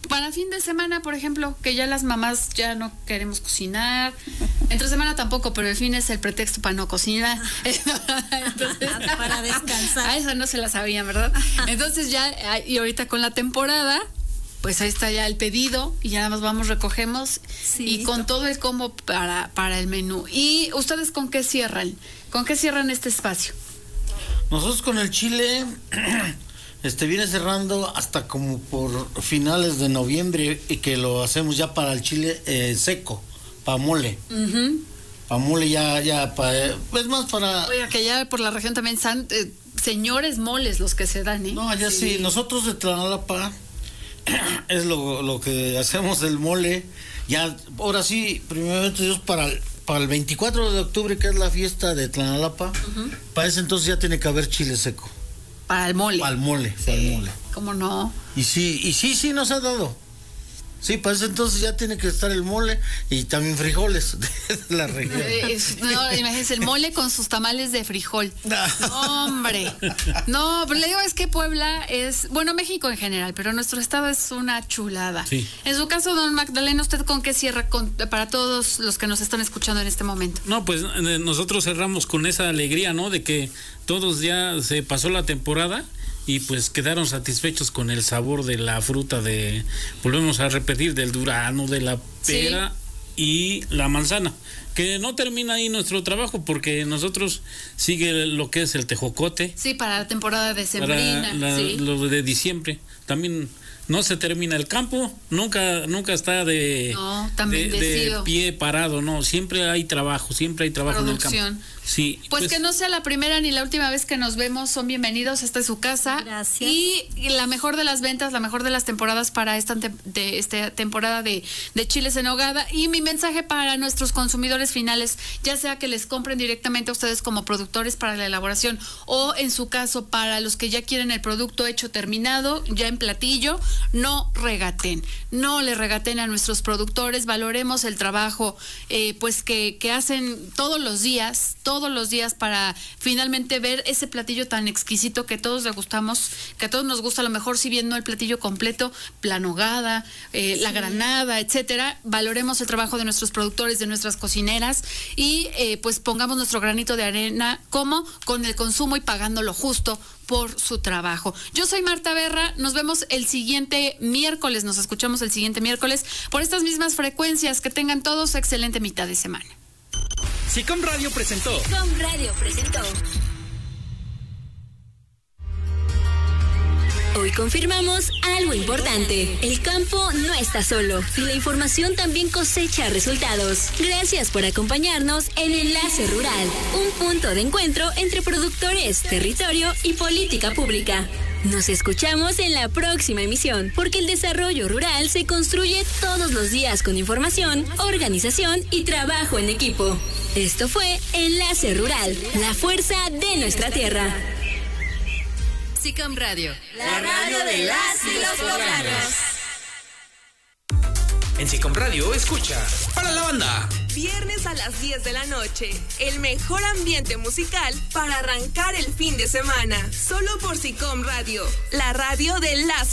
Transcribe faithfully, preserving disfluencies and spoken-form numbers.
Para fin de semana, por ejemplo, que ya las mamás ya no queremos cocinar. Entre semana tampoco, pero el fin es el pretexto para no cocinar. Entonces, para descansar. A esa no se la sabían, ¿verdad? Entonces ya, y ahorita con la temporada, pues ahí está ya el pedido y ya nada más vamos, recogemos sí, y con todo el combo para, para el menú. ¿Y ustedes con qué cierran? ¿Con qué cierran este espacio? Nosotros con el chile este viene cerrando hasta como por finales de noviembre y que lo hacemos ya para el chile eh, seco, para mole. Uh-huh. Para mole ya, ya, pa, es más para... Oiga, que ya por la región también están eh, señores moles los que se dan, ¿eh? No, allá sí, sí. Nosotros de Tlanalapa es lo, lo que hacemos el mole. Ya, ahora sí, primeramente Dios, para el, para el veinticuatro de octubre, que es la fiesta de Tlanalapa, uh-huh. Para ese entonces ya tiene que haber chile seco. Para el mole. Para el mole, sí. Para el mole. ¿Cómo no? Y sí, y sí, sí nos ha dado. Sí, para ese entonces ya tiene que estar el mole y también frijoles de la región. No, imagínense, el mole con sus tamales de frijol. No, hombre. No, pero le digo, es que Puebla es, bueno, México en general, pero nuestro estado es una chulada. Sí. En su caso, don Magdalena, ¿usted con qué cierra con, para todos los que nos están escuchando en este momento? No, pues nosotros cerramos con esa alegría, ¿no? De que todos ya se pasó la temporada y pues quedaron satisfechos con el sabor de la fruta de, volvemos a repetir, del durazno, de la pera sí. Y la manzana, que no termina ahí nuestro trabajo porque nosotros sigue lo que es el tejocote. Sí, para la temporada decembrina. Para la, sí. Lo de diciembre, también no se termina el campo, nunca nunca está de, no, tan de, de pie parado, no, siempre hay trabajo, siempre hay trabajo producción. En el campo. Sí, pues, pues que no sea la primera ni la última vez que nos vemos, son bienvenidos, esta es su casa. Gracias. Y la mejor de las ventas, la mejor de las temporadas para esta, de, esta temporada de, de chiles en nogada. Y mi mensaje para nuestros consumidores finales, ya sea que les compren directamente a ustedes como productores para la elaboración o en su caso para los que ya quieren el producto hecho terminado, ya en platillo, no regaten, no le regaten a nuestros productores, valoremos el trabajo eh, pues que, que hacen todos los días, todos los días para finalmente ver ese platillo tan exquisito que todos degustamos, que a todos nos gusta, a lo mejor si bien no el platillo completo, la nogada, eh, sí. La granada, etcétera. Valoremos el trabajo de nuestros productores, de nuestras cocineras y eh, pues pongamos nuestro granito de arena, ¿cómo? Con el consumo y pagando lo justo por su trabajo. Yo soy Marta Berra, nos vemos el siguiente miércoles, nos escuchamos el siguiente miércoles por estas mismas frecuencias. Que tengan todos excelente mitad de semana. SICOM Radio presentó. SICOM Radio presentó. Hoy confirmamos algo importante. El campo no está solo y la información también cosecha resultados. Gracias por acompañarnos en Enlace Rural, un punto de encuentro entre productores, territorio y política pública. Nos escuchamos en la próxima emisión, porque el desarrollo rural se construye todos los días con información, organización y trabajo en equipo. Esto fue Enlace Rural, la fuerza de nuestra tierra. SICOM Radio, la radio de las y los poblanos. En SICOM Radio escucha para la banda. Viernes a las diez de la noche, el mejor ambiente musical para arrancar el fin de semana. Solo por SICOM Radio, la radio de las